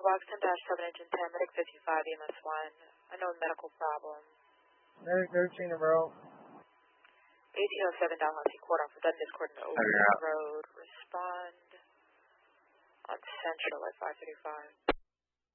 Box 10-7 Engine 10, Medic 55, EMS 1. Unknown medical problem. Medic 13, bro. 1807 Dalhousie, quarter off of Dundas Court and Oak Road. Respond on Central at 535.